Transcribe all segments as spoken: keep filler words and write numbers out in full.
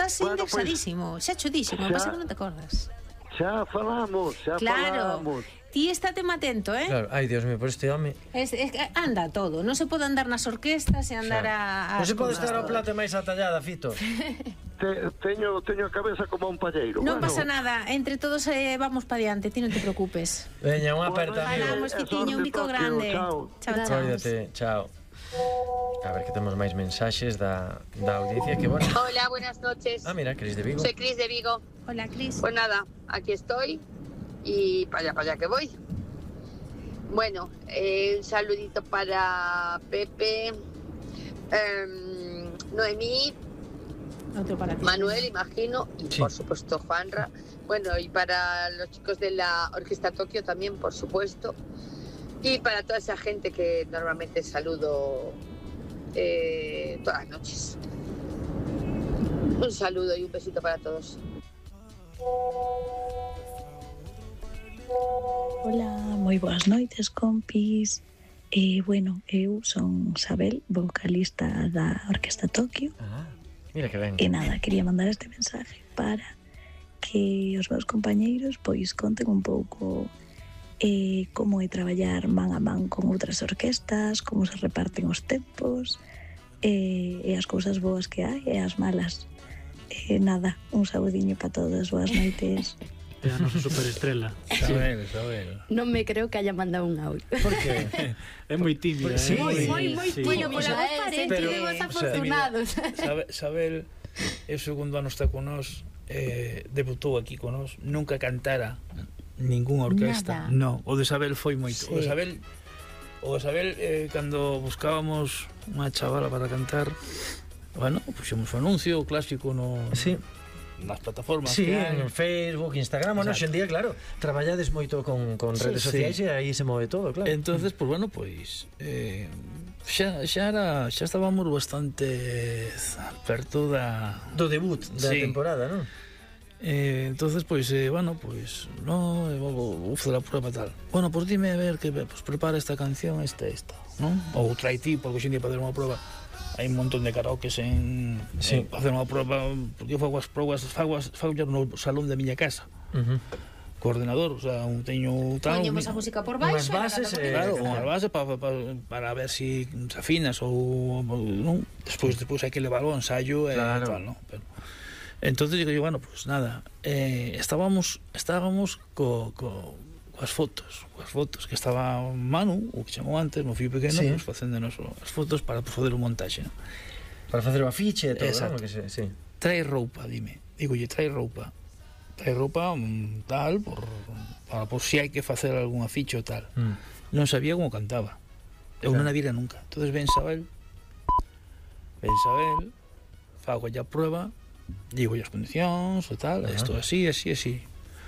estás Bueno, indexadísimo, xa chudísimo, xa- pasa que non te acordas. Xa falamos, xa Claro, falamos. ti estate atento, eh? Claro, ai, Dios mío, por este home. Es, es, que anda todo, non se pode andar nas orquestas e andar a... Non se pode estar ao plato máis atallada, Fito. Te, teño, teño a cabeza como un palleiro. Non bueno. pasa nada, entre todos eh, vamos pa diante, ti non te preocupes. Veña, unha Bueno, aperta, amigo. Falamos, Eh, Quitiño, un sorte, bico Tokio, grande. chao. Chao, chao. Cóidate, chao. A ver, que temos máis mensaxes da, da audiencia que, bueno... Hola, buenas noches. Ah, mira, Cris de Vigo. Soy Cris de Vigo. Hola, Cris. Pues nada, aquí estoy y para allá, para allá que voy. Bueno, eh, un saludito para Pepe, eh, Noemí, Otro para ti. Manuel, imagino, y Sí. por supuesto Juanra. Bueno, y para los chicos de la Orquesta Tokio también, por supuesto. Y para toda esa gente que normalmente saludo eh, todas las noches. Un saludo y un besito para todos. Ola, moi boas noites, compis. E, bueno, eu son Sabel, vocalista da Orquesta Tokio. Ah, mira que ben. E nada, quería mandar este mensaje para que os meus compañeiros pois conten un pouco eh, como é traballar man a man con outras orquestas, como se reparten os tempos, eh, e as cousas boas que hai e as malas. E nada, un saudiño para todos, boas noites. É a nosa superestrela. Sabel, Sabel. Non me creo que haya mandado un audio. Por que? É moi tímida, Sí. eh? Moi, moi, moi sí. tímida. Pola voz Pero, parecemos o sea, afortunados. Sabe- Sabel é o segundo ano está con nós, eh, debutou aquí con nós, nunca cantara ninguna orquesta. Nada. No, o de Sabel foi moito. O de Sí. Sabel o de Sabel eh, cando buscábamos unha chavala para cantar, bueno, puxemos o anuncio clásico no Sí. nas plataformas Sí, que hai. en Facebook, Instagram, bueno, Exacto. hoxe en día, claro, traballades moito con, con redes Sí, sociais sí. e aí se move todo, claro. Entonces, pues bueno, pois eh, xa, xa era xa estábamos bastante perto da Do debut da Sí. temporada, non? Eh, entonces, pois, eh, bueno, pois, no, eh, vou, vou facer a prueba tal. Bueno, pois dime a ver que, pues prepara esta canción, esta, esta, non? Ou trai ti, porque hoxe en día para fazer unha prueba hai un montón de karaokes en, Sí. en facer unha prueba, porque eu fago as probas, fago as, fago no salón da miña casa, Uh -huh. co ordenador, o sea, un teño tal, Poñemos un- a música por Unhas baixo. bases, e eh, Claro, nada, unha base para pa, para ver se si se afinas ou non. Despois despois hai que levarlo ao ensayo e Claro. tal, non? Pero entonces digo yo, bueno, pues nada, eh, estábamos estábamos co, co coas fotos, coas fotos que estaba Manu, o que chamou antes, mo fillo pequeno, Sí. pues facéndonos as fotos para pues, facer o montaxe, non? Para facer o afiche e todo, Exacto. non? Que se, sí. Trae roupa, dime. Digolle, trae roupa. Trae roupa mm, tal por para por si hai que facer algún afiche ou tal. Mm. Non sabía como cantaba. Eu Claro. non a vira nunca. Entonces ven Sabel, ven Sabel, fago a prueba, digo as condicións e tal, Ajá. isto así, así, así.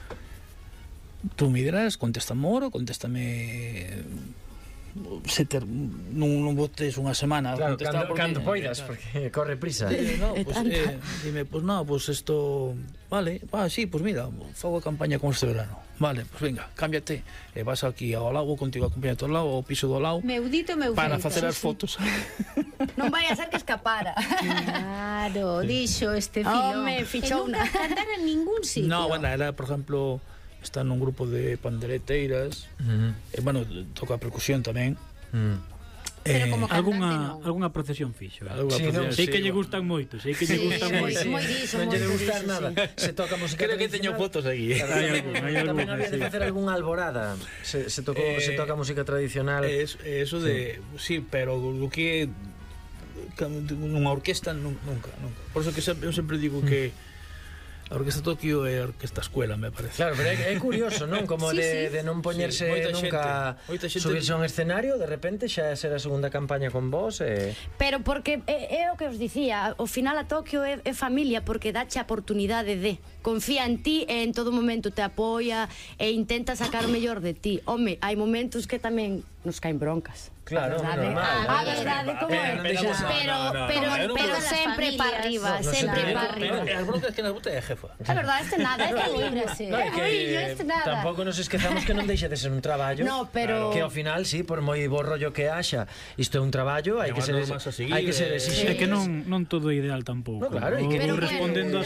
Tú me dirás, contéstame oro, contéstame se ter, non, non botes unha semana Claro, contestar cando, porque- cando poidas, claro. porque corre prisa. Eh, no, É pues, tanta. eh, dime, pues no, pues esto, vale, ah, sí, pues mira, fago a campaña con este verano, vale, pues venga, cámbiate, e vas aquí ao lago, contigo acompañado ao lago, ao piso do lago, Meudito, meu para feito. facer as fotos. Non vai a ser que escapara. Claro, dixo este filón. Home, fichou E nunca unha. cantara en ningún sitio. No, bueno, era, por ejemplo, está nun grupo de pandereteiras, Uh -huh. e, bueno, toca percusión tamén. Mm. Pero Eh, como cantante Algunha, non. algunha procesión fixo. Eh? Algunha Sí, procesión, non, Sei sí, que lle bueno. gustan moito, sei que lle Sí, gustan moi, moito. moi diso, Non lle moi debe gustar diso, nada. sí. Se toca música Creo que teño tradicional. fotos aquí. Hai algún, hai Tamén algún, había de sí. facer algunha alborada. Se, se, tocou, Eh, se toca música tradicional. Es, eso de, sí, pero lo que unha orquesta nun- nunca, nunca. Por eso que sempre, eu sempre digo que a Orquesta Tokio é a orquesta escuela, me parece. Claro, pero é, é curioso, non? Como Sí, de, sí. de non poñerse Sí, moita nunca xente, moita xente- subirse a un escenario, de repente xa ser a segunda campaña con vos e... Pero porque é, é o que os dicía, ao final a Tokio é, é familia porque dache a oportunidade de confía en ti e en todo momento te apoia e intenta sacar o mellor de ti. Home, hai momentos que tamén nos caen broncas. Claro, a verdade, normal. a verdade como é. Pero non deixas- Pero, No, no, no, pero, no, no, pero no, no. sempre Las para familias. arriba, No, sempre sempre- para Pero arriba. as broncas que nas bota é a jefa. A verdade, este nada, este libre. Líbrase. No, é É brillo, que este nada. tampouco nos esquezamos que non deixa de ser un traballo. No, pero- que ao final, sí, por moi bo rollo que haxa, isto é un traballo, hai Hai que unhas ser normas a seguir, hai que ser eh, exixente. É que non, non todo é ideal tampouco. No, claro, e O- que- o Pero respondendo bueno,